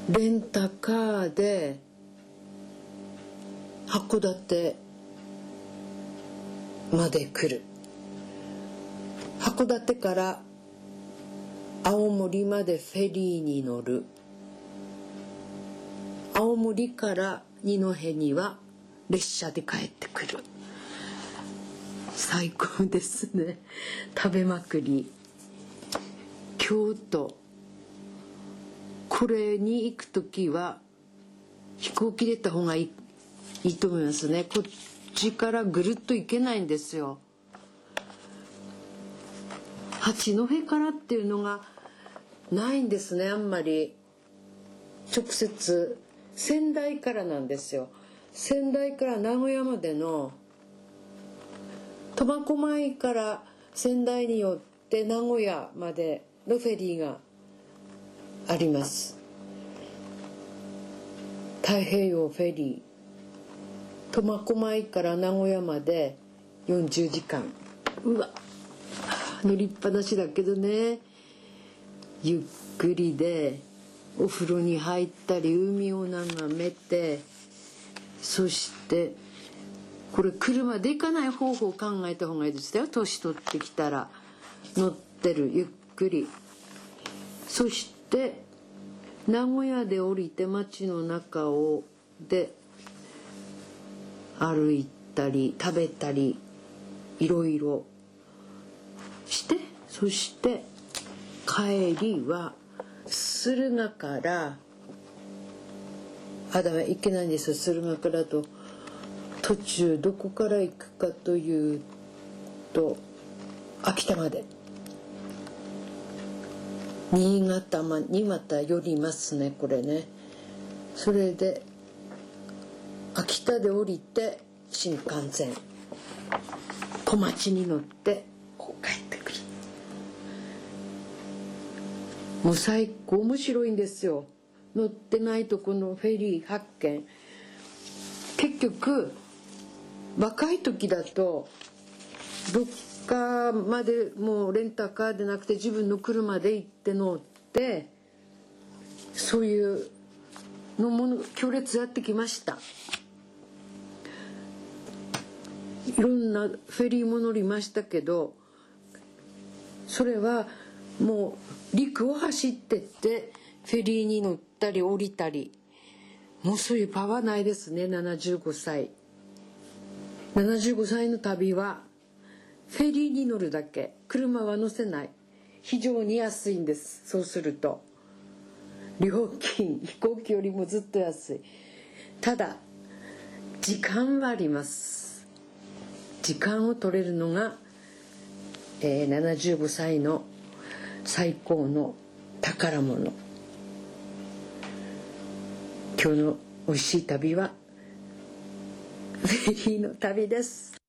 レンタカーで函館まで来る。函館から青森までフェリーに乗る。青森から二戸には列車で帰ってくる。最高ですね。食べまくり。京都、これに行くときは飛行機で行った方がいいと思いますね。こっちからぐるっと行けないんですよ。八戸からっていうのがないんですね。あんまり直接仙台からなんですよ。仙台から名古屋までの苫小牧から仙台によって名古屋までのフェリーがあります。太平洋フェリー、苫小牧から名古屋まで40時間。うわ、乗りっぱなしだけどね、ゆっくりでお風呂に入ったり海を眺めて、そしてこれ車で行かない方法を考えた方がいいですよ。年取ってきたら乗ってる、ゆっくり。そして名古屋で降りて街の中をで歩いたり食べたりいろいろして、そして帰りは駿河からダメ、行けないんですよ。駿河からと途中どこから行くかというと秋田まで、新潟にまた寄りますね、これね。それで秋田で降りて新幹線小町に乗ってこう帰ってくる。もう最高面白いんですよ。乗ってないとこのフェリー発見。結局若い時だとどっかまでもうレンタカーでなくて自分の車で行って乗って、そういうのも強烈やってきました。いろんなフェリーも乗りましたけど、それはもう陸を走ってってフェリーに乗ったり降りたり、もうそういうパワーないですね。75歳の旅はフェリーに乗るだけ、車は乗せない。非常に安いんです。そうすると料金飛行機よりもずっと安い。ただ時間はあります。時間を取れるのが、75歳の最高の宝物。今日の美味しい旅はフェリーの旅です。